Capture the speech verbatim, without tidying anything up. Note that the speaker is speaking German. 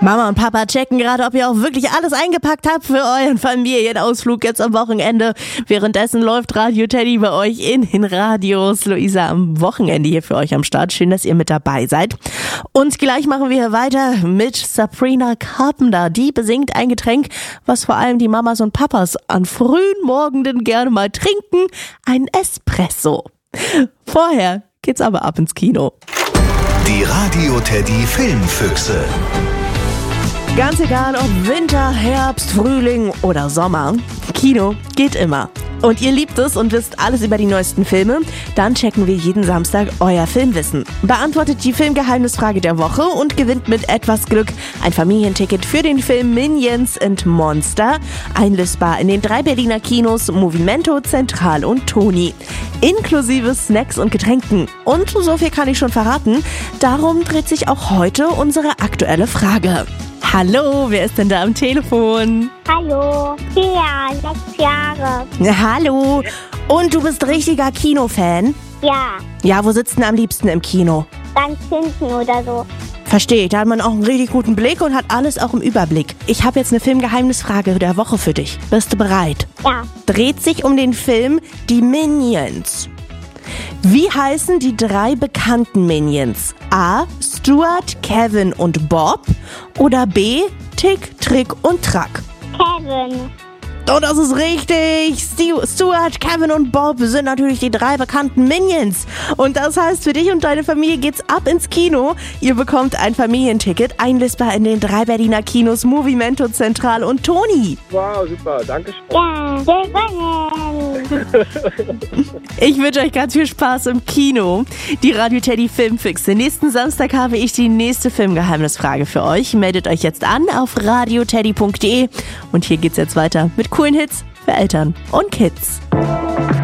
Mama und Papa checken gerade, ob ihr auch wirklich alles eingepackt habt für euren Familienausflug jetzt am Wochenende. Währenddessen läuft Radio Teddy bei euch in den Radios. Luisa am Wochenende hier für euch am Start. Schön, dass ihr mit dabei seid. Und gleich machen wir hier weiter mit Sabrina Carpenter. Die besingt ein Getränk, was vor allem die Mamas und Papas an frühen Morgenden gerne mal trinken. Ein Espresso. Vorher geht's aber ab ins Kino. Die Radio Teddy Filmfüchse. Ganz egal, ob Winter, Herbst, Frühling oder Sommer, Kino geht immer. Und ihr liebt es und wisst alles über die neuesten Filme? Dann checken wir jeden Samstag euer Filmwissen. Beantwortet die Filmgeheimnisfrage der Woche und gewinnt mit etwas Glück ein Familienticket für den Film Minions and Monster. Einlösbar in den drei Berliner Kinos Movimento, Zentral und Toni. Inklusive Snacks und Getränken. Und so viel kann ich schon verraten. Darum dreht sich auch heute unsere aktuelle Frage. Hallo, wer ist denn da am Telefon? Hallo, ja, sechs Jahre. Hallo, und du bist richtiger Kinofan? Ja, Ja, wo sitzt denn am liebsten im Kino? ganz hinten oder so. Verstehe, da hat man auch einen richtig guten Blick und hat alles auch im Überblick. Ich habe jetzt eine Filmgeheimnisfrage der Woche für dich. Bist du bereit? Ja, Dreht sich um den Film Die Minions. Wie heißen die drei bekannten Minions? A. Stuart, Kevin und Bob oder B. Tick, Trick und Track? Kevin. Oh, das ist richtig! Stu- Stuart, Kevin und Bob sind natürlich die drei bekannten Minions. Und das heißt, für dich und deine Familie geht's ab ins Kino. Ihr bekommt ein Familienticket, einlösbar in den drei Berliner Kinos Movimento, Zentral und Toni. Wow, super, danke schön. Ja, gewonnen. Ich wünsche euch ganz viel Spaß im Kino. Die Radio Teddy Filmfüchse. Nächsten Samstag habe ich die nächste Filmgeheimnisfrage für euch. Meldet euch jetzt an auf radioteddy punkt de. Und hier geht's jetzt weiter mit coolen Hits für Eltern und Kids.